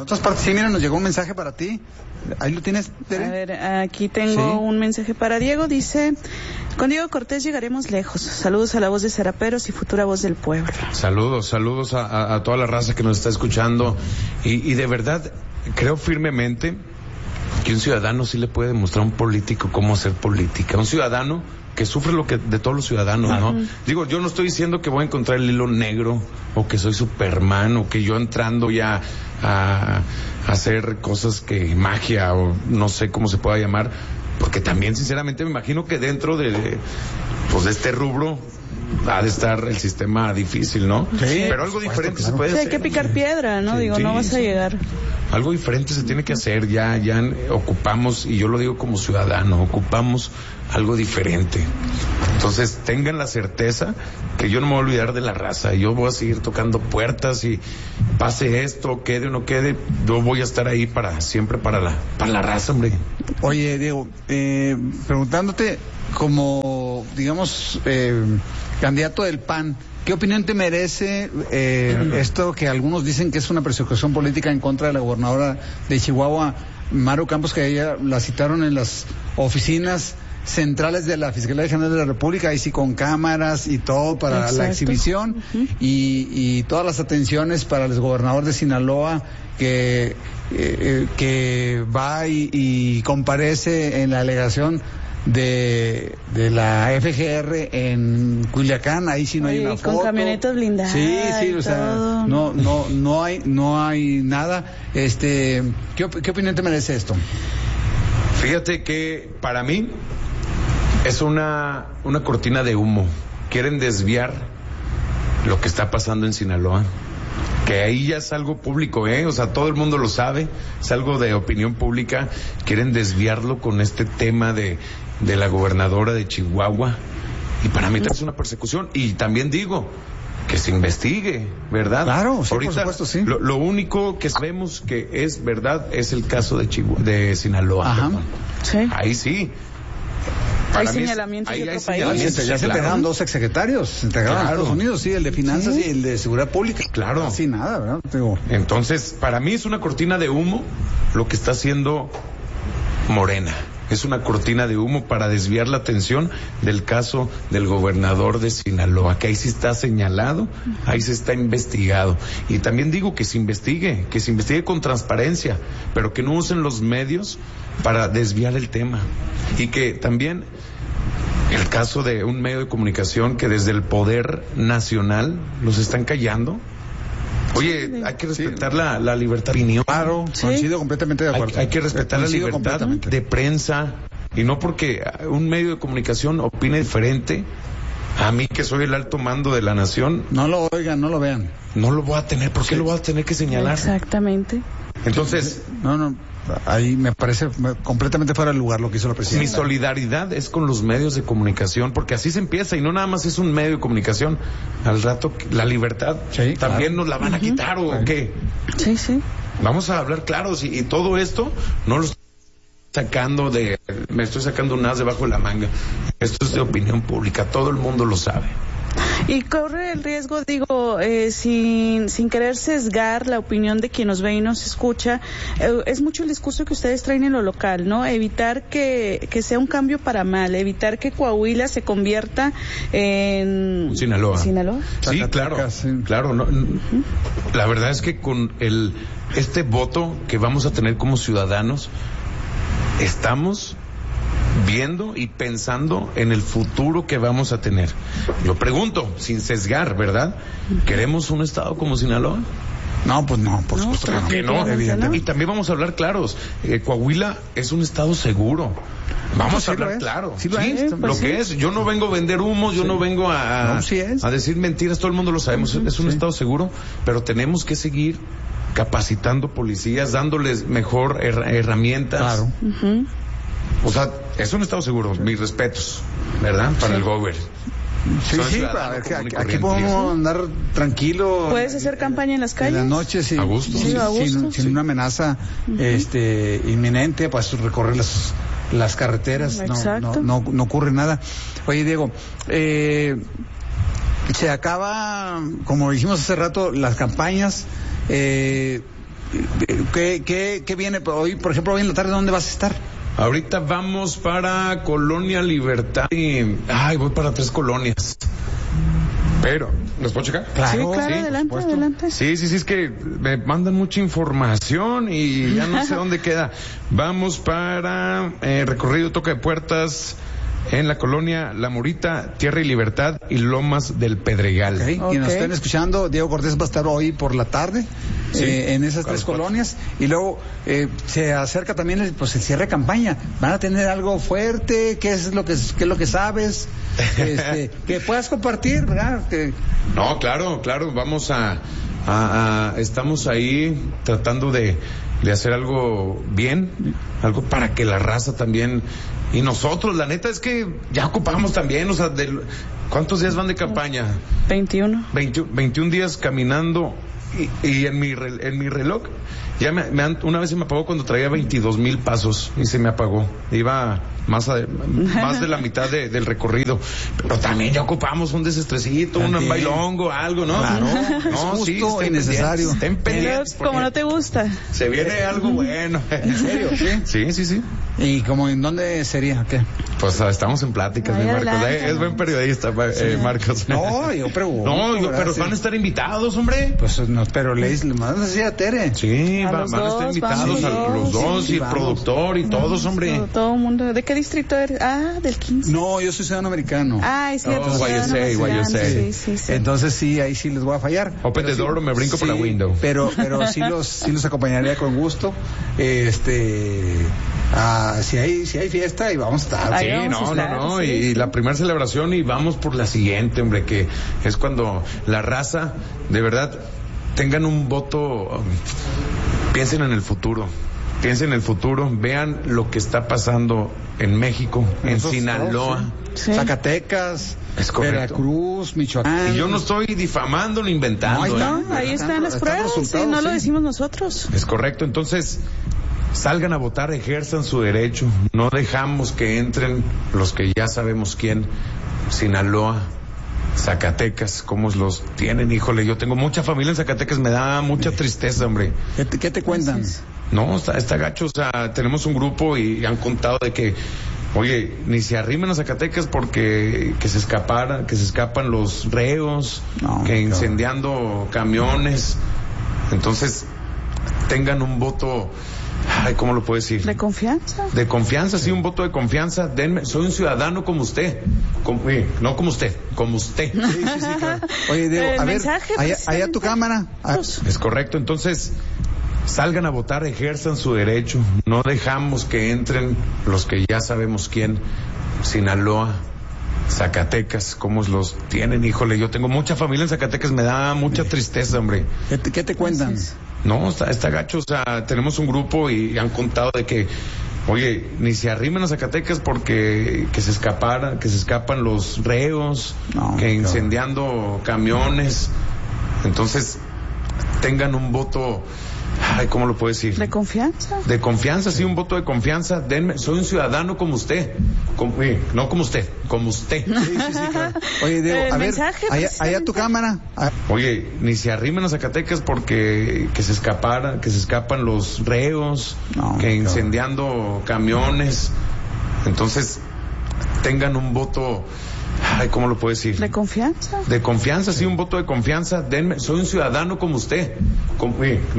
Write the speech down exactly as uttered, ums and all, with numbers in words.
otras partes. Sí, mira, nos llegó un mensaje para ti. Ahí lo tienes, Tere. A ver, aquí tengo Sí. un mensaje para Diego. Dice: con Diego Cortés llegaremos lejos. Saludos a la voz de Seraperos y futura voz del pueblo. Saludos, saludos a, a, a toda la raza que nos está escuchando. Y, y de verdad, creo firmemente que un ciudadano sí le puede demostrar a un político cómo hacer política. Un ciudadano que sufre lo que de todos los ciudadanos, ¿no? Uh-huh. Digo, yo no estoy diciendo que voy a encontrar el hilo negro, o que soy Superman, o que yo entrando ya a, a hacer cosas que magia, o no sé cómo se pueda llamar, porque también sinceramente me imagino que dentro de, de pues de este rubro ha de estar el sistema difícil, ¿no? Sí, pero algo diferente claro. se puede sí, hacer. hay que picar piedra, ¿no? Sí, Digo, sí, no vas sí. a llegar. Algo diferente se tiene que hacer, ya, ya ocupamos, y yo lo digo como ciudadano, ocupamos algo diferente. Entonces tengan la certeza que yo no me voy a olvidar de la raza, yo voy a seguir tocando puertas, y pase esto, quede o no quede, yo voy a estar ahí para siempre para la, para la raza, hombre. Oye, Diego, eh, preguntándote como, digamos, eh, candidato del P A N, ¿qué opinión te merece eh, esto que algunos dicen que es una persecución política en contra de la gobernadora de Chihuahua, Maru Campos, que ella la citaron en las oficinas centrales de la Fiscalía General de la República, ahí sí con cámaras y todo para Exacto. la exhibición, uh-huh. y, y todas las atenciones para el gobernador de Sinaloa que, eh, que va y, y comparece en la alegación de, de la F G R en Culiacán, ahí sí no Oye, hay una con foto. camionetas blindadas. Sí, sí, o sea, todo. no, no, no hay, no hay nada. Este, ¿qué, op- qué opinión te merece esto? Fíjate que para mí es una, una cortina de humo. Quieren desviar lo que está pasando en Sinaloa, que ahí ya es algo público, ¿eh? O sea, todo el mundo lo sabe, es algo de opinión pública. Quieren desviarlo con este tema de, de la gobernadora de Chihuahua, y para mí es una persecución. Y también digo que se investigue, ¿verdad? Claro, sí, ahorita, por supuesto, sí. Lo, lo único que sabemos que es verdad es el caso de Chihuahua, de Sinaloa. Ajá. Sí. Ahí sí. Hay Para mí es- señalamientos ahí de hay otro país. señalamientos, Ya se, ya se claro. entregaron dos exsecretarios, se entregaron a Claro. Estados Unidos, sí, el de Finanzas Sí. y el de Seguridad Pública. Claro. Así nada, ¿verdad? Digo, Entonces, para mí es una cortina de humo lo que está haciendo Morena. Es una cortina de humo para desviar la atención del caso del gobernador de Sinaloa, que ahí sí está señalado, ahí se está investigado. Y también digo que se investigue, que se investigue con transparencia, pero que no usen los medios para desviar el tema. Y que también el caso de un medio de comunicación que desde el poder nacional los están callando. Oye, hay que respetar Sí. la, la libertad de opinión. claro, Sí. coincido completamente de Hay, acuerdo. hay que respetar la Coincido libertad completamente. de prensa, y no porque un medio de comunicación opine diferente, a mí que soy el alto mando de la nación, No lo oigan, no lo vean. no lo voy a tener. ¿Por qué lo voy a tener que señalar? Exactamente. Entonces, No, no, ahí me parece completamente fuera de lugar lo que hizo la mi presidenta. solidaridad es con los medios de comunicación, porque así se empieza, y no nada más es un medio de comunicación. Al rato la libertad Sí, también claro. nos la van a quitar, ¿o Claro. qué? Sí, sí. Vamos a hablar claros, y, y todo esto no lo estoy sacando de, me estoy sacando un as debajo de la manga. Esto es de opinión pública, todo el mundo lo sabe. Y corre el riesgo, digo, eh, sin, sin querer sesgar la opinión de quien nos ve y nos escucha, eh, es mucho el discurso que ustedes traen en lo local, ¿no? Evitar que, que sea un cambio para mal, evitar que Coahuila se convierta en... Sinaloa. Sinaloa. Sí, claro, Zacatecas, sí. claro. No, n- la verdad es que con el este voto que vamos a tener como ciudadanos, estamos viendo y pensando en el futuro que vamos a tener. Yo pregunto, sin sesgar, ¿verdad? ¿Queremos un estado como Sinaloa? No, pues no, por No, supuesto que no. Que no, Evidentemente y también vamos a hablar claros. Eh, Coahuila es un estado seguro. Vamos Sí a lo hablar es. claro. Sí lo es. lo Pues sí. que es. Yo no vengo a vender humos, yo Sí. no vengo a, No, sí es. a decir mentiras, todo el mundo lo sabemos. Es un sí. estado seguro, pero tenemos que seguir capacitando policías, dándoles mejor her- herramientas. Claro. Ujú. O sea, es un estado seguro, mis respetos, ¿verdad? Para el gober. Sí, Soy sí, ciudadano a ver, que común y aquí, aquí corriente. podemos andar tranquilo. ¿Puedes hacer campaña en las calles? En las noches, sí. A gusto. Sí, Sí, a gusto, sin, sin sí. una amenaza este, inminente, pues recorrer las, las carreteras. No, Exacto. no, no, no ocurre nada. Oye, Diego, eh, se acaba, como dijimos hace rato, las campañas. Eh, ¿qué, qué, qué viene hoy? Por ejemplo, hoy en la tarde, ¿dónde vas a estar? Ahorita vamos para Colonia Libertad y... Ay, voy para tres colonias. Pero, ¿los puedo checar? Claro, sí, claro, sí, adelante, adelante. Sí, sí, sí, es que me mandan mucha información y ya no sé dónde queda. Vamos para eh, recorrido toque de puertas en la colonia La Morita, Tierra y Libertad y Lomas del Pedregal. Okay. Okay. Y nos están escuchando, Diego Cortés va a estar hoy por la tarde sí, eh, en esas tres colonias y luego eh, se acerca también el, pues, el cierre de campaña. ¿Van a tener algo fuerte? ¿Qué es lo que, qué es lo que sabes? Este, que puedas compartir, ¿verdad? Que... No, claro, claro, vamos a, a, a estamos ahí tratando de, de hacer algo bien, algo para que la raza también y nosotros, la neta es que ya ocupamos también, o sea, de, ¿cuántos días van de campaña? veintiuno. veinte, veintiún días caminando y, y en mi en mi reloj ya me, me han, una vez se me apagó cuando traía veintidós mil pasos y se me apagó. Iba más a, más de la mitad de, del recorrido, pero también ya ocupamos un desestresito, un bailongo, algo, ¿no? Claro, no, es sí, justo y necesario. Estén pendientes. Pero como no te gusta. Se viene algo bueno. ¿En serio? Sí, sí, sí. sí. ¿Y como en dónde sería? ¿Qué? Pues estamos en pláticas, mi Marcos. Eh, es buen periodista, eh, sí. Marcos. No, yo pregunto. No, yo, pero sí. Van a estar invitados, hombre. Pues no, pero le mandas así a Tere. Sí, a va, van a estar invitados a los dos sí, y el vamos. Productor y no, todos, hombre. Todo, todo el mundo. ¿De qué distrito eres? Ah, del quince. No, yo soy ciudadano americano. Ah, es cierto. Oh, guay, sé, guay, sé. Sí, sí, sí. Entonces sí, ahí sí les voy a fallar. Open the door o me brinco sí, por la window. Pero, pero sí los, sí los acompañaría con gusto. Este, ah, si hay, si hay fiesta y vamos a estar. Sí, no, no, no, no. Sí, y, sí. La primera celebración y vamos por la siguiente, hombre, que es cuando la raza, de verdad, tengan un voto, um, piensen en el futuro. Piensen en el futuro, vean lo que está pasando en México, en Esos Sinaloa, sí. Zacatecas, Veracruz, Michoacán. Y yo no estoy difamando ni inventando. No, ahí, no, ahí están las pruebas, sí, no sí. lo decimos nosotros. Es correcto, entonces salgan a votar, ejerzan su derecho, no dejamos que entren los que ya sabemos quién, Sinaloa, Zacatecas, cómo los tienen, híjole, yo tengo mucha familia en Zacatecas, me da mucha tristeza, hombre. ¿Qué te, qué te cuentan? No, está, está gacho, o sea, tenemos un grupo y han contado de que, oye, ni se arrimen a Zacatecas porque que se escaparan, que se escapan los reos, no, que incendiando no. camiones, entonces tengan un voto, ay, ¿cómo lo puedo decir? ¿De confianza? De confianza, sí, un voto de confianza. Denme, soy un ciudadano como usted. Como, eh, no como usted, como usted. Sí, sí, sí, claro. Oye, Diego, a ver, allá, allá tu cámara. Ah. Es correcto, entonces salgan a votar, ejerzan su derecho. No dejamos que entren los que ya sabemos quién, Sinaloa, Zacatecas, cómo los tienen, híjole, yo tengo mucha familia en Zacatecas, me da mucha tristeza, hombre. ¿Qué te, qué te cuentan? No, está, está gacho, o sea, tenemos un grupo y han contado de que, oye, ni se arrimen a Zacatecas porque que se escaparan, que se escapan los reos, no, que incendiando camiones, entonces tengan un voto, ay, ¿cómo lo puedo decir? ¿De confianza? De confianza, sí, un voto de confianza. Denme, soy un ciudadano como usted. Como, eh, no como usted, como usted. Sí, sí, sí, claro. Oye, Diego, el a mensaje, ver, allá, allá tu cámara. Oye, ni se arrimen a Zacatecas porque que se escaparan, que se escapan los reos, no, que incendiando camiones. Entonces, tengan un voto, ay, ¿cómo lo puedo decir? ¿De confianza? De confianza, sí, un voto de confianza. Denme, soy un ciudadano como usted. Como, eh,